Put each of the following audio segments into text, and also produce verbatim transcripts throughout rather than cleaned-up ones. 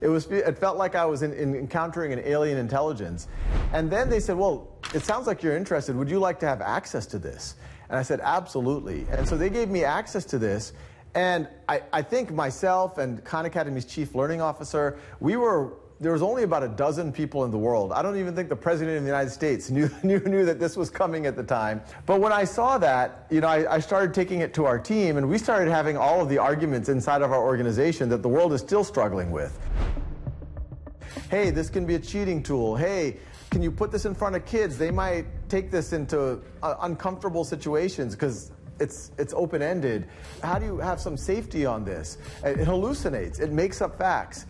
It was, it felt like I was in, in encountering an alien intelligence. And then they said, well, it sounds like you're interested. Would you like to have access to this? And I said, absolutely. And so they gave me access to this. And I, I think myself and Khan Academy's chief learning officer, we were, there was only about a dozen people in the world. I don't even think the president of the United States knew, knew, knew that this was coming at the time. But when I saw that, you know, I, I started taking it to our team, and we started having all of the arguments inside of our organization that the world is still struggling with. Hey, this can be a cheating tool. Hey, can you put this in front of kids? They might take this into uh, uncomfortable situations because it's, it's open-ended. How do you have some safety on this? It hallucinates. It makes up facts.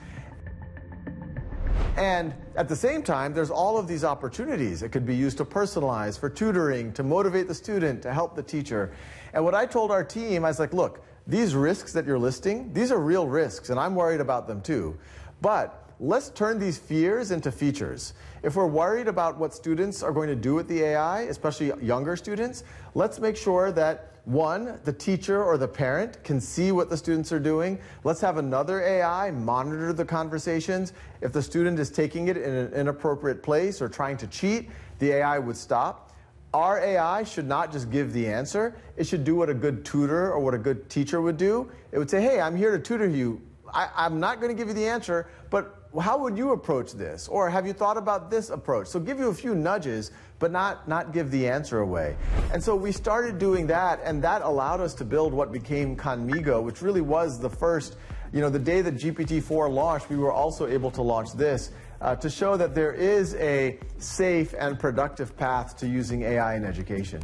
And at the same time, there's all of these opportunities. It could be used to personalize, for tutoring, to motivate the student, to help the teacher. And what I told our team, I was like, look, these risks that you're listing, these are real risks, and I'm worried about them too. But let's turn these fears into features. If we're worried about what students are going to do with the A I, especially younger students, let's make sure that, one, the teacher or the parent can see what the students are doing. Let's have another A I monitor the conversations. If the student is taking it in an inappropriate place or trying to cheat, the A I would stop. Our A I should not just give the answer. It should do what a good tutor or what a good teacher would do. It would say, hey, I'm here to tutor you. I, I'm not going to give you the answer, but how would you approach this? Or have you thought about this approach? So give you a few nudges, but not, not give the answer away. And so we started doing that, and that allowed us to build what became Khanmigo, which really was the first, you know, the day that G P T four launched, we were also able to launch this uh, to show that there is a safe and productive path to using A I in education.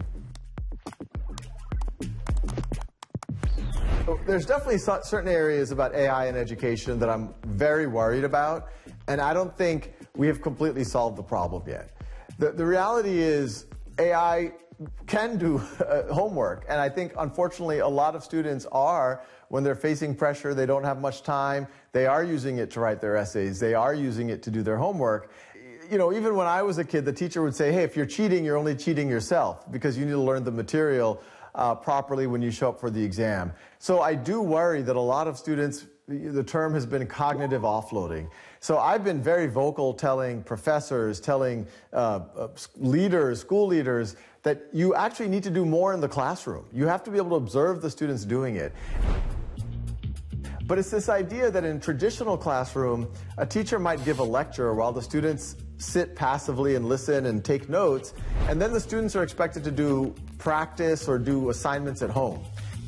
There's definitely certain areas about A I in education that I'm very worried about, and I don't think we have completely solved the problem yet. The, the reality is A I can do uh, homework, and I think unfortunately a lot of students are, when they're facing pressure, they don't have much time, they are using it to write their essays, they are using it to do their homework. You know, even when I was a kid, the teacher would say, hey, if you're cheating, you're only cheating yourself because you need to learn the material Uh, properly when you show up for the exam. So I do worry that a lot of students, the term has been cognitive offloading. So I've been very vocal telling professors, telling uh, uh, leaders, school leaders, that you actually need to do more in the classroom. You have to be able to observe the students doing it. But it's this idea that in traditional classroom, a teacher might give a lecture while the students sit passively and listen and take notes, and then the students are expected to do practice or do assignments at home.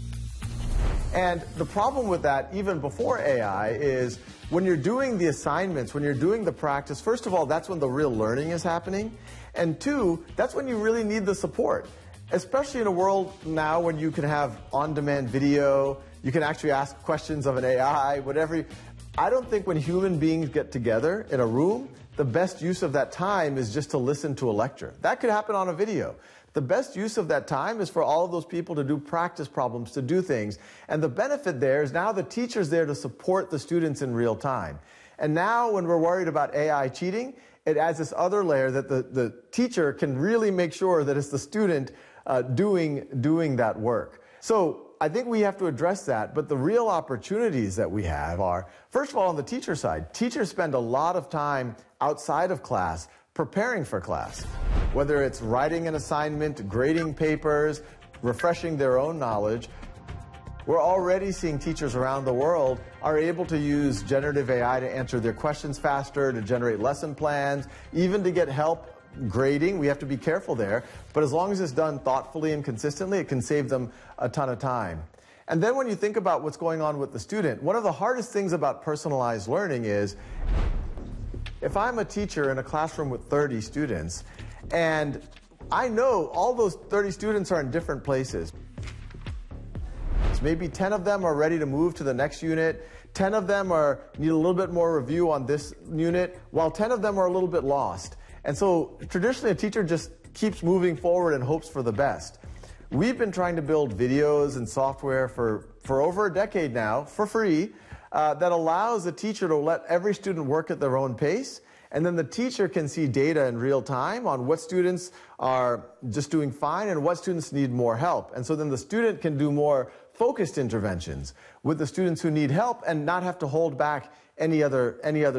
And the problem with that, even before A I, is when you're doing the assignments, when you're doing the practice, first of all, that's when the real learning is happening, and two, that's when you really need the support. Especially in a world now when you can have on-demand video, you can actually ask questions of an A I, whatever. I don't think when human beings get together in a room, the best use of that time is just to listen to a lecture. That could happen on a video. The best use of that time is for all of those people to do practice problems, to do things. And the benefit there is now the teacher's there to support the students in real time. And now when we're worried about A I cheating, it adds this other layer that the, the teacher can really make sure that it's the student uh, doing, doing that work. So I think we have to address that, but the real opportunities that we have are, first of all, on the teacher side. Teachers spend a lot of time outside of class preparing for class, whether it's writing an assignment, grading papers, refreshing their own knowledge. We're already seeing teachers around the world are able to use generative A I to answer their questions faster, to generate lesson plans, even to get help grading. We have to be careful there, but as long as it's done thoughtfully and consistently, it can save them a ton of time. And then when you think about what's going on with the student, one of the hardest things about personalized learning is, if I'm a teacher in a classroom with thirty students, and I know all those thirty students are in different places. Maybe ten of them are ready to move to the next unit, ten of them are need a little bit more review on this unit, while ten of them are a little bit lost. And so traditionally a teacher just keeps moving forward and hopes for the best. We've been trying to build videos and software for, for over a decade now, for free, uh, that allows the teacher to let every student work at their own pace, and then the teacher can see data in real time on what students are just doing fine and what students need more help. And so then the student can do more focused interventions with the students who need help and not have to hold back any other any other